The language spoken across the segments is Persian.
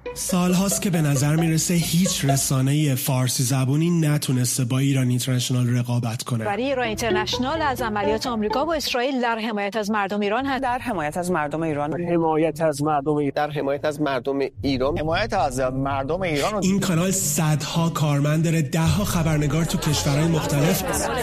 سالهاست که به نظر میرسه هیچ رسانه فارسی زبونی نتونسته با ایران اینترنشنال رقابت کنه. برای ایران اینترنشنال از عملیات آمریکا و اسرائیل در حمایت از مردم ایران هست. در حمایت از مردم ایران. حمایت از مردم ایران. در حمایت از مردم ایران. حمایت از مردم ایران. این کانال صدها کارمند داره، دهها خبرنگار تو کشورهای مختلف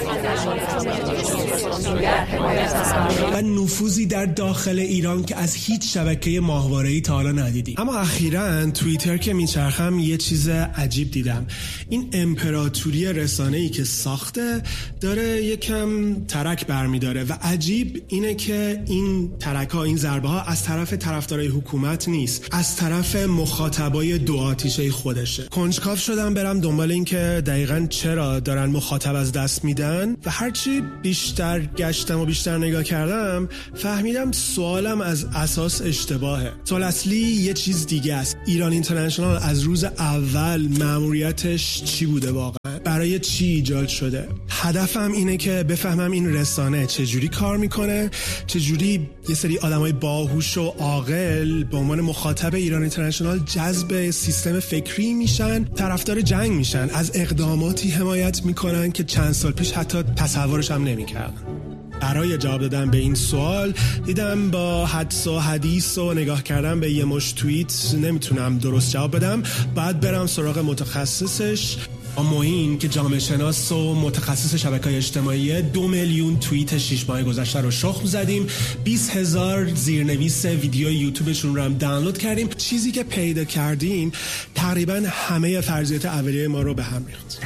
و نفوذی در داخل ایران که از هیچ شبکه ماهواره‌ای تا حالا ندیدیم. اما اخیراً توییتر که میچرخم یه چیز عجیب دیدم. این امپراتوری رسانه‌ای که ساخته داره یکم ترک برمیداره و عجیب اینه که این ترک‌ها، این ضربه‌ها از طرف طرفدارای حکومت نیست، از طرف مخاطبای دو آتیشه خودشه. کنجکاو شدم برم دنبال این که دقیقاً چرا دارن مخاطب از دست میدن و هرچی بیشتر گشتم و بیشتر نگاه کردم فهمیدم سوالم از اساس اشتباهه. سوال اصلی یه چیز دیگه است. ایران اینترنشنال از روز اول مأموریتش چی بوده واقعا؟ برای چی ایجاد شده؟ هدفم اینه که بفهمم این رسانه چجوری کار میکنه، چجوری یه سری آدمای باهوش و عاقل به عنوان مخاطب ایران اینترنشنال جذب سیستم فکری میشن، طرفدار جنگ میشن، از اقداماتی حمایت میکنن که چند سال پیش حتی تصورش هم نمیکردن. برای جواب دادن به این سوال دیدم با حدس و حدیث و نگاه کردم به یه مش توییت نمیتونم درست جواب بدم، بعد برم سراغ متخصصش معین که جامعه شناس و متخصص شبکه‌های اجتماعی. 2 میلیون توییت 6 ماه گذشته رو شخم زدیم، 20,000 زیرنویس ویدیو یوتیوبشون رو هم دانلود کردیم. چیزی که پیدا کردیم تقریبا همه فرضیات اولیه ما رو به هم ریخت.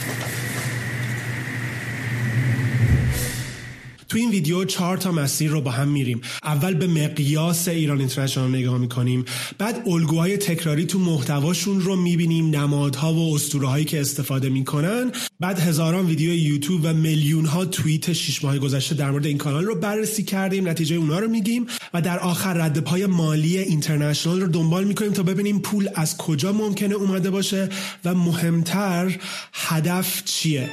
تو این ویدیو 4 تا مسیر رو با هم میریم. اول به مقیاس ایران اینترنشنال نگاه میکنیم، بعد الگوهای تکراری تو محتواشون رو میبینیم، نمادها و اسطوره‌هایی که استفاده میکنن، بعد هزاران ویدیو یوتیوب و میلیون‌ها توییت 6 ماه گذشته در مورد این کانال رو بررسی کردیم، نتیجه اونها رو میگیم و در آخر رد پای مالی اینترنشنال رو دنبال میکنیم تا ببینیم پول از کجا ممکنه اومده باشه و مهمتر هدف چیه.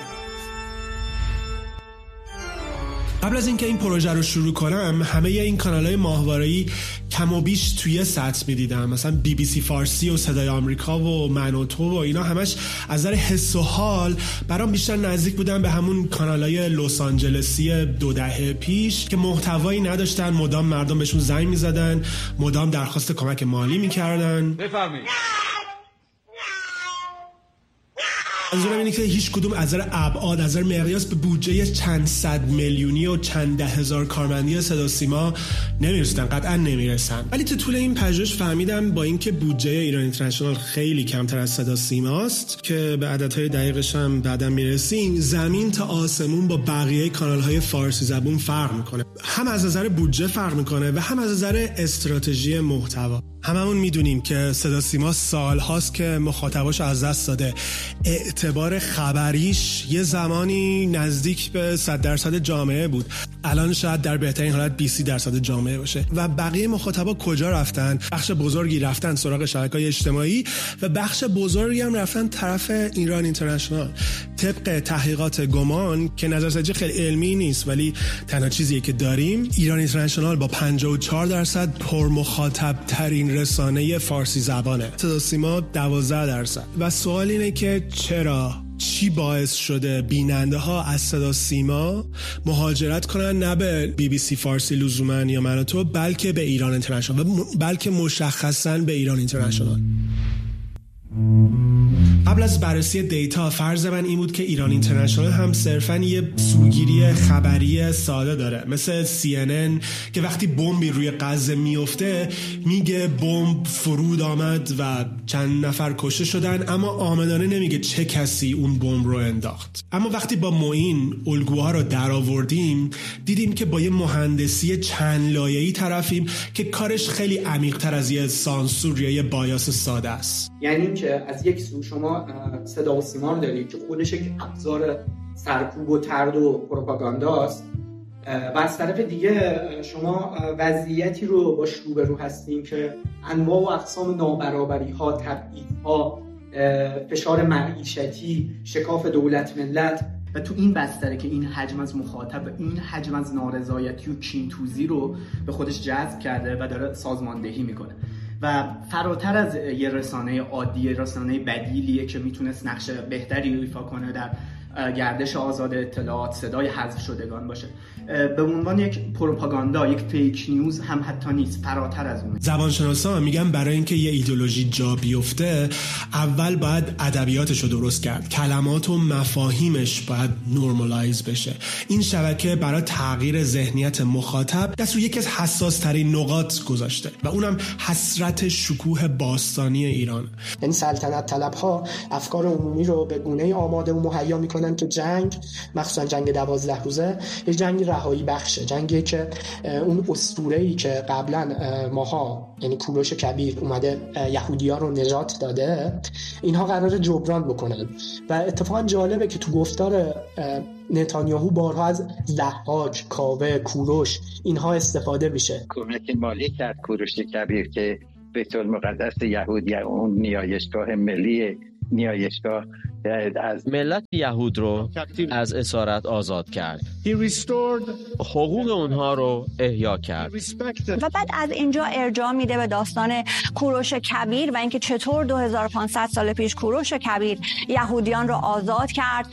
قبل از اینکه این پروژه رو شروع کنم همه این کانال‌های ماهواره‌ای کم و بیش توی سطح می‌دیدم، مثلا BBC فارسی و صدای آمریکا و من و تو و اینا همش از نظر حس و حال برام بیشتر نزدیک بودن به همون کانال‌های لس آنجلسی 2 دهه پیش که محتوایی نداشتن، مدام مردم بهشون زنگ می‌زدن، مدام درخواست کمک مالی می‌کردن. بفرمایید. منظورم اینه که هیچ کدوم از نظر ابعاد، از نظر مقیاس به بودجه چند صد میلیونی و چند ده هزار کارمندی صدا سیما نمیرسن، قطعا نمیرسن. ولی تو طول این پژوهش فهمیدم با اینکه بودجه ایران اینترنشنال خیلی کمتر از صدا سیماست که به عددهای دقیقش هم بعداً میرسیم، زمین تا آسمون با بقیه کانال‌های فارسی زبون فرق میکنه. هم از نظر بودجه فرق میکنه و هم از نظر استراتژی محتوا. هممون میدونیم که صدا سیما سالهاست که مخاطباش از دست داده. اعتبار خبریش یه زمانی نزدیک به 100% جامعه بود، الان شاید در بهترین حالت 20% جامعه باشه. و بقیه مخاطبا کجا رفتن؟ بخش بزرگی رفتن سراغ شبکه‌های اجتماعی و بخش بزرگی هم رفتن طرف ایران اینترنشنال. طبق تحقیقات گمان که نظرسنجی خیلی علمی نیست ولی تنها چیزیه که داریم، ایران اینترنشنال با 54% پرمخاطب ترین رسانه فارسی زبانه، صدا سیما 12%. و سوال اینه که چرا؟ چی باعث شده بیننده ها از صدا سیما مهاجرت کنن نه به BBC فارسی لزوما یا من و تو، بلکه به ایران اینترنشنال و بلکه مشخصاً به ایران اینترنشنال؟ قبل از بررسی دیتا فرض من این بود که ایران اینترنشنال هم صرفاً یه سوگیری خبری ساده داره، مثل CNN که وقتی بمبی روی غزه میفته میگه بمب فرود آمد و چند نفر کشته شدن، اما آمدانه نمیگه چه کسی اون بمب رو انداخت. اما وقتی با معین الگوها رو درآوردیم دیدیم که با یه مهندسی چند لایه‌ای طرفیم که کارش خیلی عمیق‌تر از یه سانسور یا یه بایاس ساده است. یعنی که از یک سو شما صدا و سیما رو دارید که خودش یک ابزار سرکوب و طرد و پروپاگانداست و از طرف دیگه شما وضعیتی رو باش روبرو هستین که انواع و اقسام نابرابری‌ها، تبعیض‌ها، فشار معیشتی، شکاف دولت ملت و تو این بستره که این حجم از مخاطب، این حجم از نارضایتی و کینتوزی رو به خودش جذب کرده و داره سازماندهی میکنه. و فراتر از یه رسانه عادی، رسانه بدیلیه که میتونست نقش بهتری ایفا کنه در گردش آزاد اطلاعات، صدای حذف شدگان باشه. به عنوان یک پروپاگاندا، یک فیک نیوز هم حتی نیست، فراتر از اون. زبانشناسا میگن برای اینکه یه ایدئولوژی جا بیفته اول باید ادبیاتش رو درست کرد، کلمات و مفاهیمش باید نورمالایز بشه. این شبکه برای تغییر ذهنیت مخاطب دست رو یکی از حساس ترین نقاط گذاشته و اونم حسرت شکوه باستانی ایران. یعنی سلطنت طلب ها افکار عمومی رو به گونه‌ای آماده و مهیا میکنن که جنگ، مخصوصا جنگ 12 روزه، یه جنگ رهایی بخشه، جنگی که اون اسطوره‌ای که قبلا ماها، یعنی کوروش کبیر اومده یهودی‌ها رو نجات داده، اینها قراره جبران بکنن. و اتفاقا جالبه که تو گفتار نتانیاهو بارها از ضحاک، کاوه، کوروش اینها استفاده میشه. کمک مالی کرد کوروش کبیر که بیت المقدس یهودی، اون نیایشگاه ملی، نیایشگاه از ملت یهود رو از اسارت آزاد کرد، حقوق اونها رو احیا کرد و بعد از اینجا ارجاع میده به داستان کوروش کبیر و اینکه چطور 2500 سال پیش کوروش کبیر یهودیان رو آزاد کرد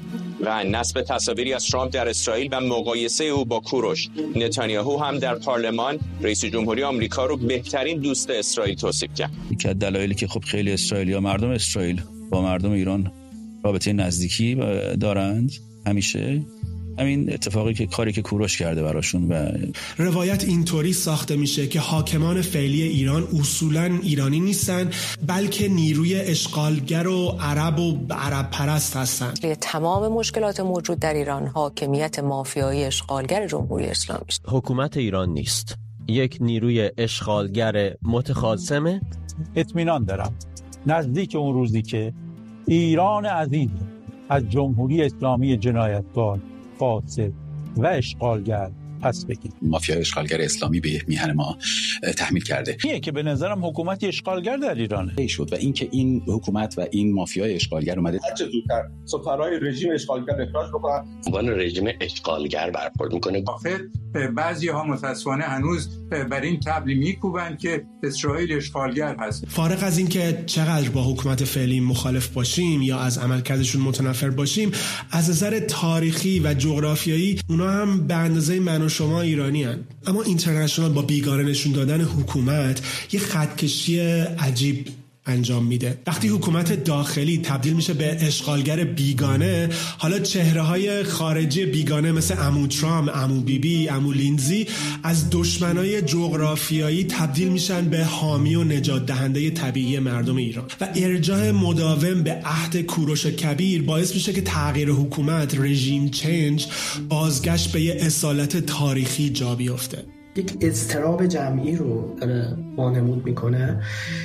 و نصب تصاویری از ترامپ در اسرائیل و مقایسه او با کوروش. نتانیاهو هم در پارلمان رئیس جمهوری آمریکا رو بهترین دوست اسرائیل توصیف کرد. یکی از دلایلی که خب خیلی اسرائیلی‌ها، مردم اسرائیل با مردم ایران رابطه نزدیکی دارند، همیشه همین اتفاقی که کاری که کوروش کرده براشون. و روایت اینطوری ساخته میشه که حاکمان فعلی ایران اصولاً ایرانی نیستن، بلکه نیروی اشغالگر و عرب پرست هستن. تمام مشکلات موجود در ایران حاکمیت مافیایی اشغالگر جمهوری اسلامی است. حکومت ایران نیست، یک نیروی اشغالگر متخاصمه. اطمینان دارم نزدیک اون روزی که ایران عزیز از جمهوری اسلامی جنایتکار، فاسد و اشغالگر پس بگید. مافیا اشغالگر اسلامی به میهن ما تحمیل کرده. اینه که به نظرم حکومت اشغالگر در ایرانه شد و اینکه این حکومت و این مافیای اشغالگر اومده هر چه زودتر سفرهای رژیم اشغالگر اخراج بکنن. عنوان رژیم اشغالگر برخورد میکنه. آخر بعضی‌ها متأسفانه هنوز بر این طبل میکوبن که اسرائیل اشغالگر هست. فارغ از اینکه چقدر با حکومت فعلی مخالف باشیم یا از عملکردشون متنفر باشیم، از نظر تاریخی و جغرافیایی اونا هم به اندازه من و شما ایرانی هن. اما اینترنشنال با بیگانه نشون دادن حکومت یه خطکشی عجیب انجام میده. وقتی حکومت داخلی تبدیل میشه به اشغالگر بیگانه، حالا چهره‌های خارجی بیگانه مثل عمو ترامپ، عمو بیبی، عمو لینزی از دشمنای جغرافیایی تبدیل میشن به حامی و نجات دهنده طبیعی مردم ایران. و ارجاع مداوم به عهد کوروش کبیر باعث میشه که تغییر حکومت، رژیم چنج، بازگشت به یه اصالت تاریخی جا بیفته. یک اضطراب جمعی رو داره وانمود میکنه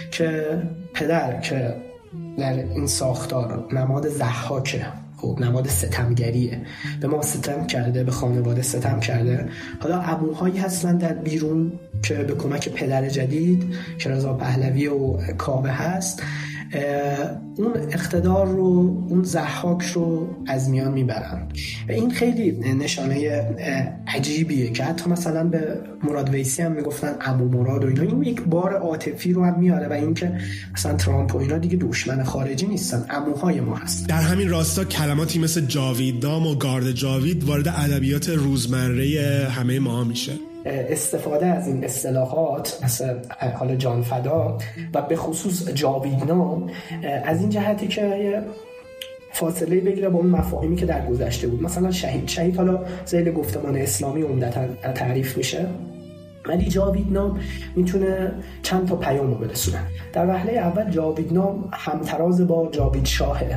که پدر که در این ساختار نماد ضحاکه، خب نماد ستمگریه، به ما ستم کرده، به خانواده ستم کرده. حالا عموهایی هستن در بیرون که به کمک پدر جدید که رضا پهلوی و کاوه هست، اون اقتدار رو، اون ضحاک رو از میان میبرن. و این خیلی نشانه عجیبیه که حتی مثلا به مراد ویسی هم میگفتن عمو مراد و اینا. این یک بار عاطفی رو هم میاره و اینکه مثلا ترامپ و اینا دیگه دشمن خارجی نیستن، عموهای ما هستن. در همین راستا کلماتی مثل جاویدنام و گارد جاوید وارد ادبیات روزمره همه ما میشه. استفاده از این اصطلاحات مثل حالا جان فدا و به خصوص جاویدنام از این جهتی که فاصله بگیره با اون مفاهیمی که در گذشته بود. مثلا شهید حالا ذیل گفتمان اسلامی عمدتاً تعریف میشه، ولی جاویدنام میتونه چند تا پیام رو برسونه. در وهله اول جاویدنام همتراز با جاوید شاهه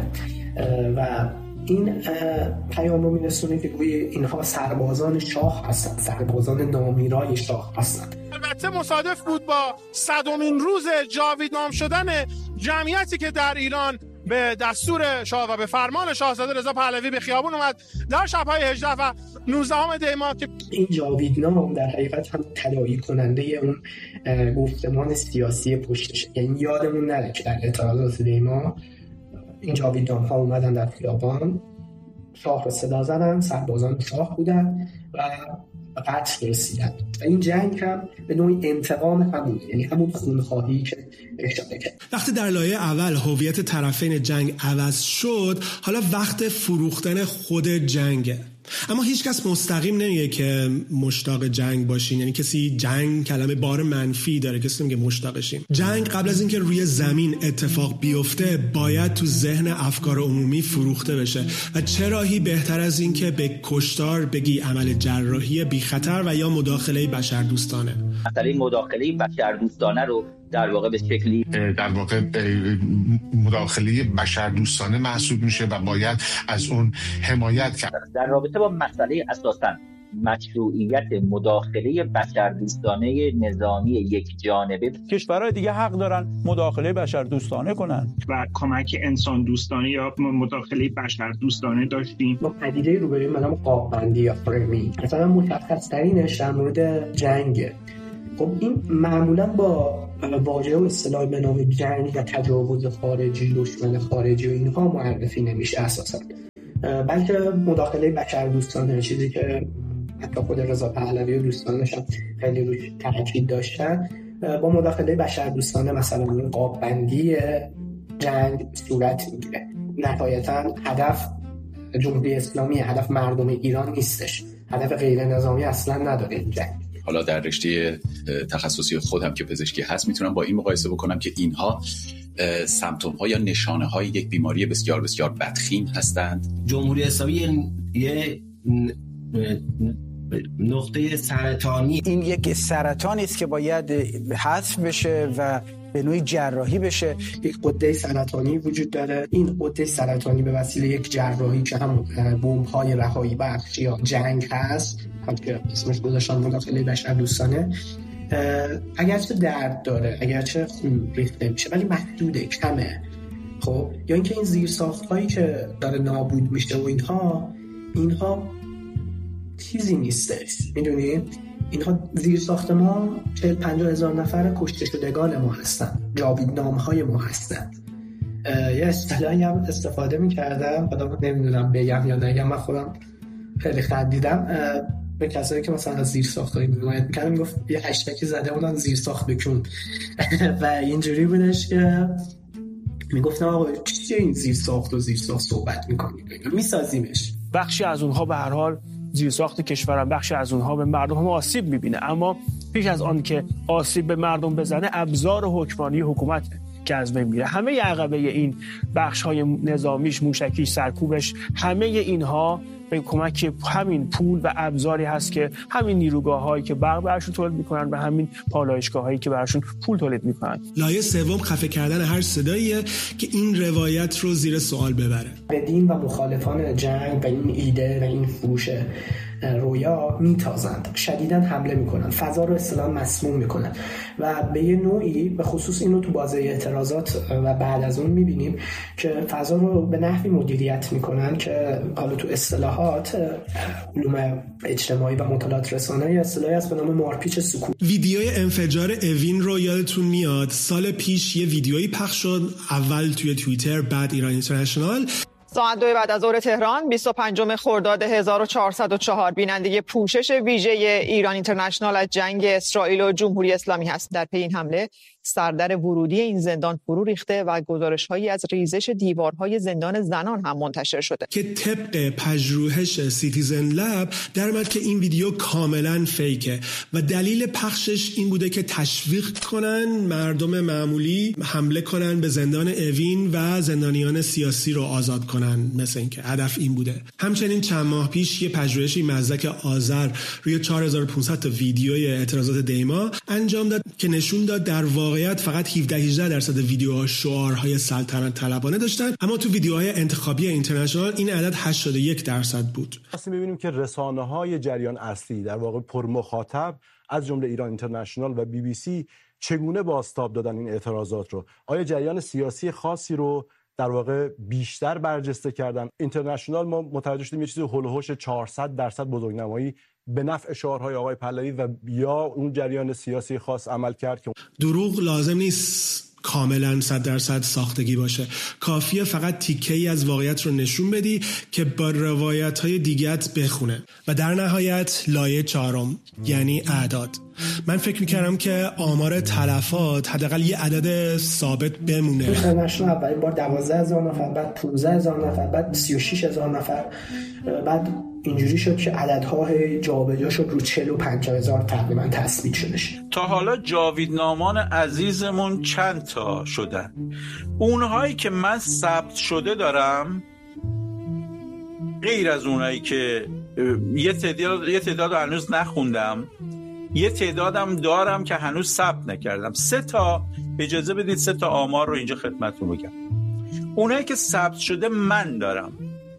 و این پیام رو میرسونه که گوی اینها سربازان شاه هستند، سربازان نامیرای شاه هستند. البته مصادف بود با 100مین روز جاویدنام شدن جمعیتی که در ایران به دستور شاه و به فرمان شاهزاده رضا پهلوی به خیابون اومد در شب‌های 18 و 19 دی ماه. که این جاویدنام در حقیقت هم تداعی کننده اون گفتمان سیاسی پشتشه. یعنی یادمون نره که در اعتراضات دی ماه این جاویدنام ها اومدن در خیابان، شاه رو صدا زدن، سربازان شاه بودن و قتل رسیدن و این جنگ هم به نوعی انتقام همونه، یعنی همون خونخواهی که اشاره کرد. وقتی در لایه اول هویت طرفین جنگ عوض شد، حالا وقت فروختن خود جنگه. اما هیچ کس مستقیم نمیگه که مشتاق جنگ باشین، یعنی کسی جنگ کلمه بار منفی داره، کسی نمیگه مشتاقشین. جنگ قبل از اینکه روی زمین اتفاق بیفته باید تو ذهن افکار عمومی فروخته بشه و چه راهی بهتر از اینکه به کشتار بگی عمل جراحی بی خطر و یا مداخله بشردوستانه. مسئله مداخله بشردوستانه رو در واقع به شکلی در واقع مداخله بشردوستانه محسوب میشه و باید از اون حمایت کرد. در رابطه با مسئله اساساً مشروعیت مداخله بشردوستانه نظامی یک جانبه، کشورهای دیگه حق دارن مداخله بشردوستانه کنن و کمک انسان دوستانه یا مداخله بشردوستانه داشتیم. ما پدیده رو بریم به نام قاب‌بندی یا فریمینگ، مثلا مشخص ترینش در مورد جنگه. خب این معمولا با واژه و اصطلاح به نام جنگ و تجاوز خارجی، دشمن خارجی و اینها معرفی نمیشه اساسا، بلکه مداخله بشردوستانه، چیزی که حتی خود رضا پهلوی و دوستانش هم خیلی روش تاکید داشتن، با مداخله بشردوستانه مثلا قاب‌بندی جنگ صورت میگیره. نهایتا هدف جمهوری اسلامی، هدف مردم ایران نیستش، هدف غیر نظامی اصلا نداره این جنگ. حالا در رشته تخصصی خودم که پزشکی هست میتونم با این مقایسه بکنم که اینها سمپتوم ها یا نشانه های یک بیماری بسیار بسیار بدخیم هستند. جمهوری اسلامی یه نقطه سرطانی، این یک سرطانی است که باید حذف بشه و به نوعی جراحی بشه. یک غده سرطانی وجود داره. این غده سرطانی به وسیله یک جراحی که هم بمب‌های رهایی بخش یا جنگ هست، هم که اسمش گذاشتن مداخله بشردوستانه، اگرچه درد داره، اگرچه خون ریخته میشه، ولی محدوده، کمه. خب یا اینکه این زیرساخت‌هایی که داره نابود میشه و اینها چیزی نیستش، میدونی؟ اینها زیرساخت ما 40-50 هزار نفر کشته شدگان ما هستن، جاویدنامه‌های ما هستن. یه اصطلاحی هم استفاده می‌کردم، خودم نمیدونم بگم یا نگم، من خودم خیلی خندیدم به کسایی که مثلا از زیرساخت‌های حمایت می‌کردن، میگفت یه هشتگی زده بودن زیرساخت بکن و اینجوری بودش که میگفتم آقا چیه این زیرساخت صحبت می‌کنید، می‌سازیمش. بخشی از اونها به هر حال زیرساخت کشورم، بخشی از اونها به مردم هم آسیب می‌بینه، اما پیش از آن که آسیب به مردم بزنه ابزار حکمرانی حکومت که از بین میره. همه عقبه این بخش‌های نظامیش، موشکیش، سرکوبش، همه اینها به کمک همین پول و ابزاری هست که همین نیروگاه‌هایی که برق براشون تولید می‌کنن و همین پالایشگاه‌هایی که براشون پول تولید می‌کنن. لایه سوم خفه کردن هر صداییه که این روایت رو زیر سوال ببره. بدین و مخالفان جنگ و این ایده و این فروش رویا میتازند، شدیداً حمله میکنن، فضا رو اصطلاحاً مسموم میکنن و به یه نوعی به خصوص اینو تو بازه اعتراضات و بعد از اون میبینیم که فضا رو به نحوی مدیریت میکنن که حالا تو اصطلاحات علوم اجتماعی و مطالعات رسانه‌ای اصطلاحی هست به نام مارپیچ سکوت. ویدیوی انفجار اوین رو یادتون میاد؟ سال پیش یه ویدیویی پخش شد، اول توی توییتر، بعد ایران اینترنشنال. ساعت 2 بعد از ظهر تهران 25 خرداد 1404 بیننده پوشش ویژه ایران اینترنشنال از جنگ اسرائیل و جمهوری اسلامی هست. در پی این حمله سردر ورودی این زندان فرو ریخته و گزارش‌هایی از ریزش دیوارهای زندان زنان هم منتشر شده که طبق پژوهش سیتیزن لب در اومد که این ویدیو کاملا فیکه و دلیل پخشش این بوده که تشویق کنن مردم معمولی حمله کنن به زندان اوین و زندانیان سیاسی رو آزاد کنن، مثل اینکه هدف این بوده. همچنین چند ماه پیش یه پژوهشی مزدک آذر روی 4500 تا ویدیوی اعتراضات دیما انجام داد که نشون داد در واقعیت فقط 17-18% ویدیوها شعارهای سلطنت طلبانه داشتن، اما تو ویدیوهای انتخابی اینترنشنال این عدد 81% بود. اصلا می‌بینیم که رسانه‌های جریان اصلی در واقع پرمخاطب از جمله ایران اینترنشنال و BBC چگونه بازتاب دادن این اعتراضات رو. آیا جریان سیاسی خاصی رو در واقع بیشتر برجسته کردن؟ اینترنشنال ما متوجه شدیم یه چیزی هولوش 400% بزرگنمایی به نفع شعارهای آقای پهلوی و یا اون جریان سیاسی خاص عمل کرد که دروغ لازم نیست کاملا 100% ساختگی باشه. کافیه فقط تیکه‌ای از واقعیت رو نشون بدی که با روایت‌های دیگت بخونه. و در نهایت لایه 4 یعنی اعداد. من فکر میکردم که آمار تلفات حداقل یه عدد ثابت بمونه. اینترنشنال اولین بار 12,000 نفر، بعد 15,000 نفر، بعد 36,000 نفر، بعد اینجوری شد که عددها جابجا شد رو 45,000 تقریبا تثبیت شده. تا حالا جاویدنامان عزیزمون چند تا شدن؟ اونهایی که من ثبت شده دارم، غیر از اونهایی که یه تعداد هنوز نخوندم، یه تعدادم دارم که هنوز ثبت نکردم. 3 تا اجازه بدید 3 تا آمار رو اینجا خدمتتون بگم. اونایی که ثبت شده من دارم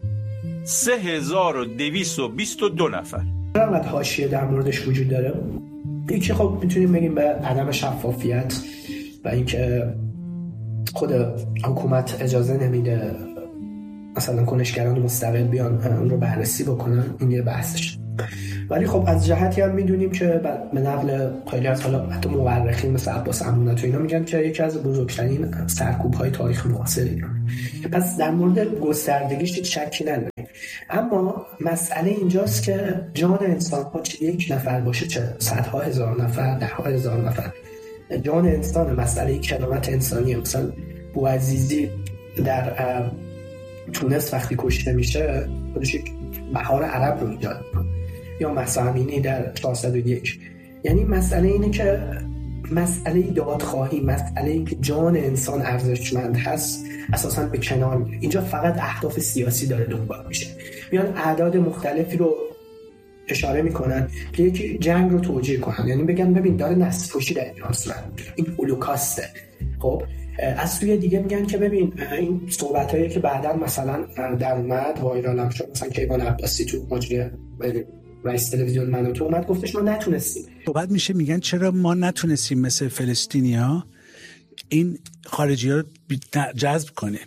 3222 نفر. چقدر حاشیه در موردش وجود داره؟ یکی خب میتونیم بگیم به عدم شفافیت و اینکه خود حکومت اجازه نمیده مثلا کنشگران مستقل بیان اون رو بررسی بکنن، این یه بحثش. ولی خب از جهتی هم میدونیم که به نقل خیلی از حالا حتی مورخین مثل عباس امونت و اینا میگن که یکی از بزرگترین سرکوب‌های تاریخ معاصر ایران. پس در مورد گستردگیش شکی نداریم. اما مسئله اینجاست که جان انسان‌ها چه یک نفر باشه چه صدها هزار نفر، ده‌ها هزار نفر، جان انسان مسئله کرامت انسانیه. مثلا بوعزیزی در تونس وقتی کشته میشه خودش یک بهار عرب رو ایجاد میکنه، یا مهسا امینی در 401. یعنی مسئله اینه که مسئله دادخواهی، مسئله این که جان انسان ارزشمند هست اساساً به کنار میره. اینجا فقط اهداف سیاسی داره دنبال میشه. میان اعداد مختلفی رو اشاره میکنن که یکی جنگ رو توجیه کنن، یعنی بگن ببین داره نسل‌کشی در ایران صورت میگیره، این هولوکاسته. خب از سوی دیگه میگن که ببین این صحبتایی که بعداً مثلا در اومد وایرال هم شد، مثلا کیوان عباسی تو مجری رئیس تلویزیون منوتو اومد گفتش ما نتونستیم. صحبت میشه میگن چرا ما نتونستیم مثل فلسطینیا این خارجی ها رو جذب کنیم.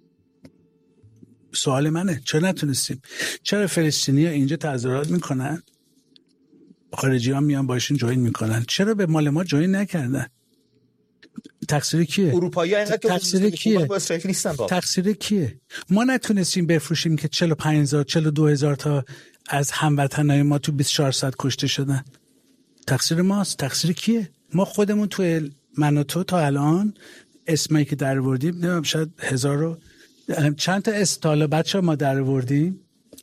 سوال منه چرا نتونستیم؟ چرا فلسطینیا اینجا تظاهرات میکنن، خارجی ها میان باشون جوین میکنن، چرا به مال ما جوین نکردن؟ تقصیر کیه؟ اروپایی‌ها اینقدر که تقصیر کیه؟ با اسرائیل نیستن. تقصیر کیه؟ ما نتونستیم بفروشیم که 45,000 42,000 تا از هموطنای ما تو 24 ساعت کشته شدن. تقصیر ماست. تقصیر کیه؟ ما خودمون تو من و تو تا الان اسمایی که در آوردیم نمیدونم شاید 1000 چند تا استالا بچه ما در آوردیم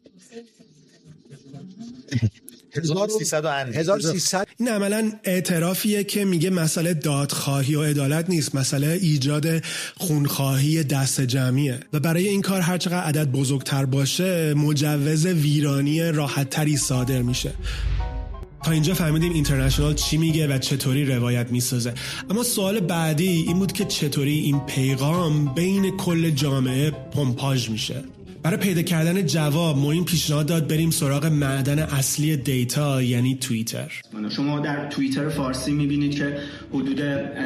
1300. این عملا اعترافیه که میگه مسئله دادخواهی و عدالت نیست، مسئله ایجاد خونخواهی دست جمعیه و برای این کار هر چقدر عدد بزرگتر باشه مجوز ویرانی راحت‌تری صادر میشه. تا اینجا فهمیدیم اینترنشنال چی میگه و چطوری روایت میسازه، اما سوال بعدی این بود که چطوری این پیغام بین کل جامعه پمپاژ میشه. برای پیدا کردن جواب معین پیشنهاد داد بریم سراغ معدن اصلی دیتا، یعنی توییتر. شما در توییتر فارسی میبینید که حدود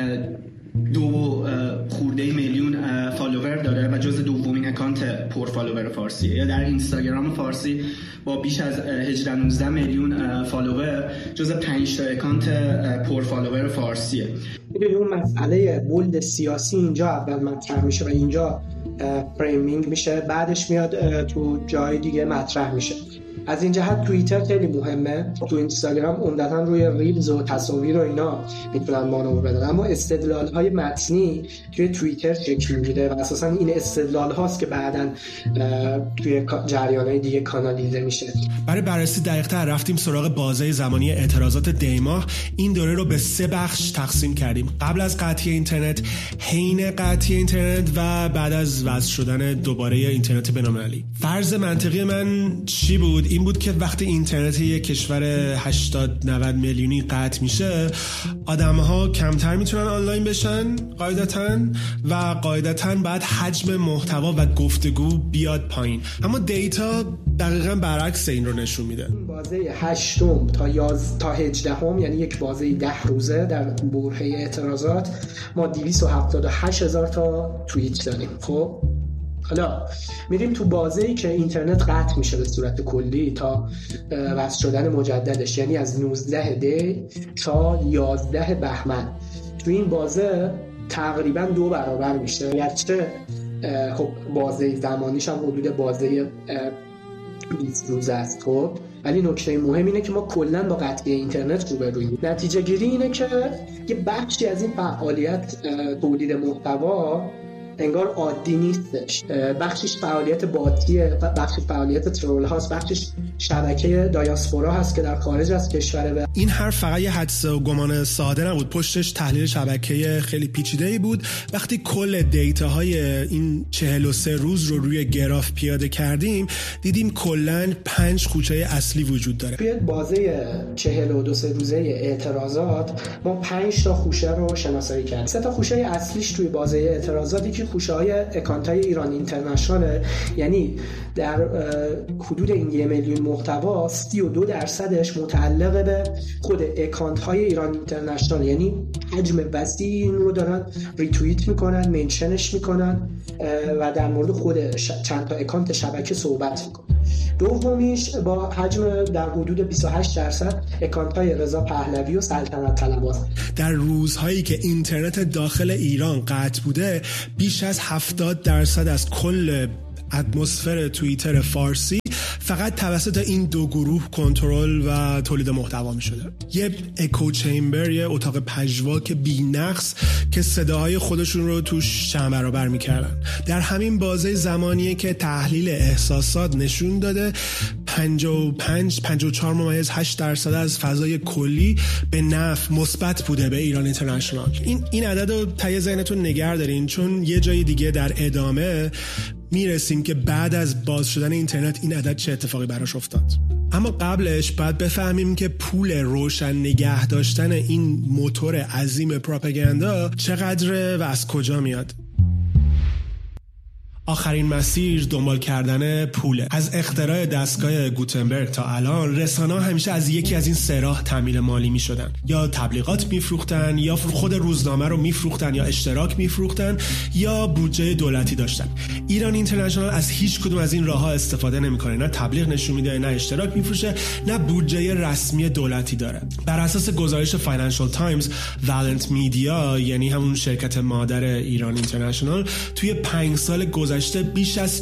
2 خورده میلیون فالوور داره و جز دومین اکانت پر فالوور فارسیه. یا در اینستاگرام فارسی با بیش از 18-19 میلیون فالوور جز 5 تا اکانت پر فالوور فارسیه. ببینید اون مسئله بولد سیاسی اینجا اول مطرح میشه و اینجا فریمینگ میشه، بعدش میاد تو جای دیگه مطرح میشه. از این جهت توییتر خیلی مهمه. تو اینستاگرام عمدتاً روی ریلز و تصاویر و اینا میتونن مانور بدن، اما استدلال‌های متنی توی توییتر شکل میگیره و اساساً این استدلال هاست که بعداً توی جریان‌های دیگه کانالیزه میشه. برای بررسی دقیق‌تر رفتیم سراغ بازه زمانی اعتراضات دیماه. این دوره رو به 3 بخش تقسیم کردیم: قبل از قطعی اینترنت، حین قطعی اینترنت و بعد از وضع شدن دوباره اینترنت بین‌المللی. فرض منطقی من چی بود؟ این بود که وقتی اینترنت یک کشور 80-90 میلیونی قطع میشه، آدم‌ها کمتر میتونن آنلاین بشن قاعدتاً و قاعدتاً بعد حجم محتوا و گفتگو بیاد پایین. اما دیتا دقیقاً برعکس این رو نشون میده. بازه 8 تا 18 یعنی یک بازه 10 روزه در برهه اعتراضات ما 278,000 تا توییت داریم. خب حالا میریم تو بازه‌ای که اینترنت قطع میشه به صورت کلی تا وصل شدن مجددش، یعنی از 19 دی تا 11 بهمن. تو این بازه تقریبا 2 برابر میشه. گرچه خب بازه زمانیش هم حدود بازه 20 روز است، خب ولی نکته مهم اینه که ما کلا با قطعی اینترنت روبرویم. نتیجه گیری اینه که یه بخشی از این فعالیت تولید محتوا انگار عادی نیستش، بخشش فعالیت باطیه، بخشش فعالیت ترول هاست، بخشش شبکه دایاسپورا هست که در خارج از کشوره. این حرف فقط یه حدس و گمان ساده نبود، پشتش تحلیل شبکه خیلی پیچیده‌ای بود. وقتی کل دیتاهای این 43 روز رو روی گراف پیاده کردیم دیدیم کلاً 5 خوشه اصلی وجود داره. توی بازه 42 روزه اعتراضات ما 5 تا خوشه رو شناسایی کردیم. 3 تا خوشه اصلیش توی بازه اعتراضاتی که خوشه‌های اکانت‌های ایران اینترنشنال، یعنی در حدود این 1 میلیون محتوا 32% متعلق به خود اکانت‌های ایران اینترنشنال، یعنی حجم وسیع این رو دارن ریتوییت میکنن، منشنش میکنن و در مورد خود چند تا اکانت شبکه صحبت میکنن. دومیش با حجم در حدود 28% اکانت‌های رضا پهلوی و سلطنت طلباست. در روزهایی که اینترنت داخل ایران قطع بوده بیش از 70% از کل اتمسفر توییتر فارسی فقط توسط این 2 گروه کنترل و تولید محتوا می شده. یه اکو چیمبر، یه اتاق پژواک بی‌نقص که صداهای خودشون رو توش چند برابر می کردن. در همین بازه زمانیه که تحلیل احساسات نشون داده 54.8% از فضای کلی به نفع مثبت بوده به ایران اینترنشنال. این عدد رو ته ذهنتون نگه دارین، چون یه جای دیگه در ادامه میرسیم که بعد از باز شدن اینترنت این عدد چه اتفاقی براش افتاد. اما قبلش باید بفهمیم که پول روشن نگه داشتن این موتور عظیم پروپاگاندا چقدره و از کجا میاد. آخرین مسیر دنبال کردن پوله. از اختراع دستگاه گوتنبرگ تا الان رسانه‌ها همیشه از یکی از این 3 راه تامین مالی می‌شدن. یا تبلیغات می‌فروختن، یا خود روزنامه رو می‌فروختن، یا اشتراک می‌فروختن، یا بودجه دولتی داشتن. ایران اینترنشنال از هیچ کدوم از این راه‌ها استفاده نمی‌کنه. نه تبلیغ نشون میده، نه اشتراک می‌فروشه، نه بودجه رسمی دولتی داره. بر اساس گزارش فاینانشال تایمز، والنت میدیا یعنی همون شرکت مادر ایران اینترنشنال توی 5 سال گذشته بیش از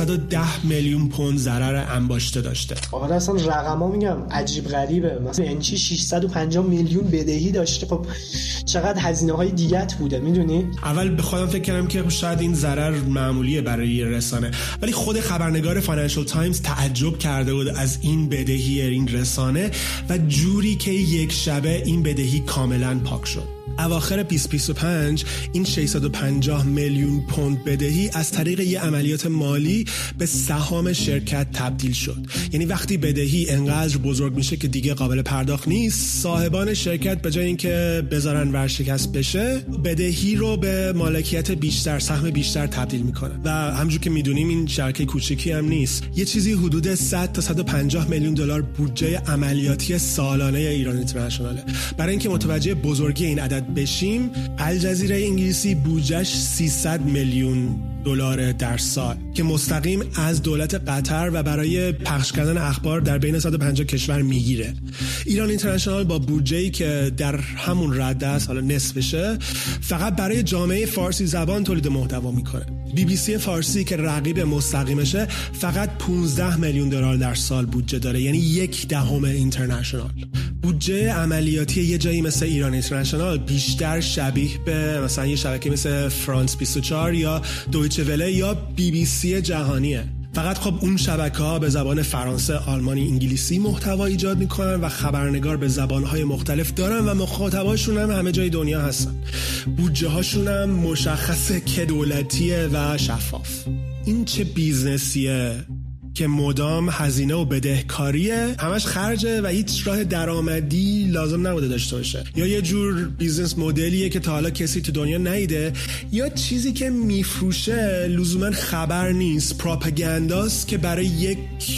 410 میلیون پوند ضرر انباشته داشته. آره اصلا رقما میگم عجیب غریبه. مثلا این چی 650 میلیون بدهی داشته. خب چقدر هزینه‌های دیگت بوده میدونی؟ اول به خودم فکر کردم که شاید این ضرر معمولیه برای رسانه، ولی خود خبرنگار فاینانشال تایمز تعجب کرده بود از این بدهی این رسانه و جوری که یک شبه این بدهی کاملا پاک شد. اواخر 2025 این 650 میلیون پوند بدهی از طریق یه عملیات مالی به سهام شرکت تبدیل شد. یعنی وقتی بدهی انقدر بزرگ میشه که دیگه قابل پرداخت نیست، صاحبان شرکت به جای اینکه بذارن ورشکست بشه، بدهی رو به مالکیت بیشتر، سهم بیشتر تبدیل میکنن. و همونجور که میدونیم این شرکت کوچیکی هم نیست. یه چیزی حدود 100 تا 150 میلیون دلار بودجه عملیاتی سالانه ایران اینترنشناله. برای اینکه متوجه بزرگی این عدد بشیم، الجزیره انگلیسی بودجهش 300 میلیون دلار در سال که مستقیم از دولت قطر و برای پخش کردن اخبار در بین 150 کشور میگیره. ایران اینترنشنال با بودجه‌ای که در همون رده است، حالا نصفشه، فقط برای جامعه فارسی زبان تولید محتوا میکنه. BBC فارسی که رقیب مستقیمشه فقط 15 میلیون دلار در سال بودجه داره، یعنی 1/10 اینترنشنال. بودجه عملیاتی یه جایی مثل ایران اینترنشنال بیشتر شبیه به مثلا یه شبکه مثل فرانس 24 یا دویچه وله یا BBC جهانیه. فقط خب اون شبکه‌ها به زبان فرانسه، آلمانی، انگلیسی محتوا ایجاد میکنن و خبرنگار به زبان‌های مختلف دارن و مخاطباشون هم همه جای دنیا هستن. بودجه هاشون هم مشخصه که دولتیه و شفاف. این چه بیزنسیه که مدام هزینه و بدهکاریه، همش خرجه و هیچ راه درآمدی لازم نبوده داشته باشه. یا یه جور بیزنس مدلیه که تا حالا کسی تو دنیا ندیده، یا چیزی که میفروشه لزوما خبر نیست، پروپاگانداست که برای یک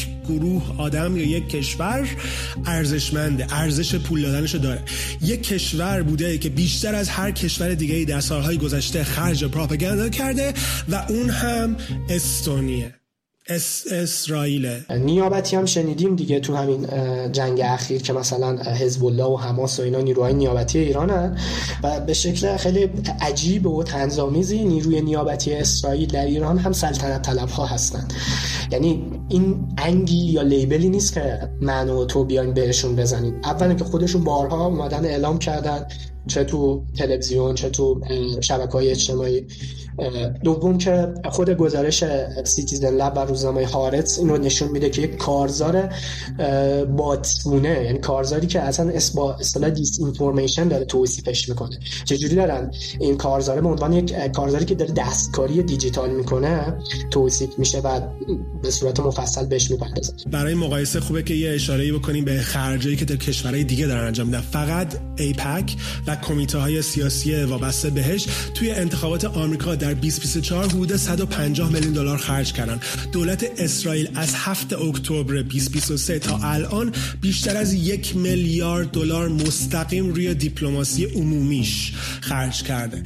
گروه آدم یا یک کشور ارزشمنده، ارزش پول دادنشو داره. یک کشور بوده که بیشتر از هر کشور دیگه‌ای در سالهای گذشته خرج پروپاگاندا کرده و اون هم استونیه. اسرائیل. نیابتی هم شنیدیم دیگه تو همین جنگ اخیر که مثلا حزب الله و حماس و اینا نیروهای نیابتی ایرانن و به شکل خیلی عجیب و طنزآمیزی نیروی نیابتی اسرائیل در ایران هم سلطنت طلب ها هستن. یعنی این انگی یا لیبلی نیست که من و تو بیاین بهشون بزنید. اولا که خودشون بارها اومدن اعلام کردن، چه تو تلویزیون چه تو شبکه‌های اجتماعی. دوم که خود گزارش سیتیزن لب و روزنامه هارتز این رو نشون میده که یک کارزار باتگونه، یعنی کارزاری که اصلا اصطلاح دیس اینفورمیشن داره توصیفش میکنه. چجوری دارن این کارزاره به عنوان یک کارزاری که داره دستکاری دیجیتال میکنه توصیف میشه و به صورت مفصل بهش میپردازه. برای مقایسه خوبه که یه اشاره‌ای بکنیم به خرجایی که در کشورهای دیگه دارن انجام میدن. فقط ایپک و کمیته‌های سیاسی وابسته بهش توی انتخابات آمریکا در 2024 حدود 150 میلیون دلار خرج کردن. دولت اسرائیل از 7 اکتبر 2023 تا الان بیشتر از 1 میلیارد دلار مستقیم روی دیپلماسی عمومیش خرج کرده.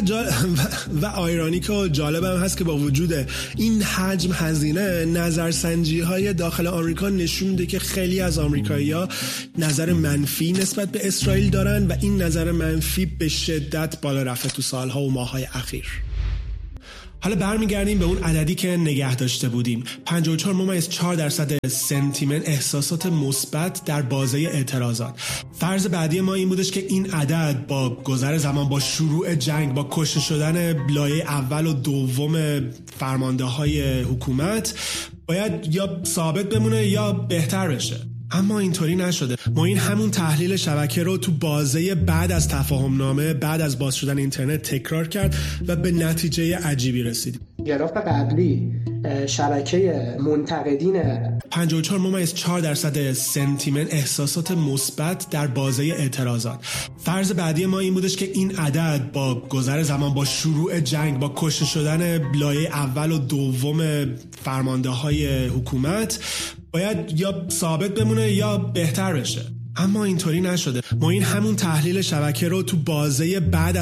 و آیرونیک و جالب هم هست که با وجود این حجم هزینه نظرسنجی‌های داخل آمریکا نشون میده که خیلی از آمریکایی‌ها نظر منفی نسبت به اسرائیل دارن و این نظر منفی به شدت بالا رفته تو سالها و ماه‌های اخیر. حالا برمیگردیم به اون عددی که نگه داشته بودیم. 54.4% سنتیمنت احساسات مثبت در بازه اعتراضات. فرض بعدی ما این بودش که این عدد با گذر زمان، با شروع جنگ، با کشته شدن لایه اول و دوم فرمانده‌های حکومت باید یا ثابت بمونه یا بهتر بشه. اما اینطوری نشده. معین همون تحلیل شبکه رو تو بازه بعد از تفاهم نامه، بعد از باز شدن اینترنت تکرار کرد و به نتیجه عجیبی رسید. گراف قبلی شبکه منتقدین 54.4% سنتیمنت احساسات مثبت در بازه اعتراضات. فرض بعدی ما این بودش که این عدد با گذر زمان، با شروع جنگ، با کشته شدن لایه اول و دوم فرمانده‌های حکومت باید یا ثابت بمونه یا بهتر بشه. اما اینطوری نشده. معین همون تحلیل شبکه رو تو بازه بعد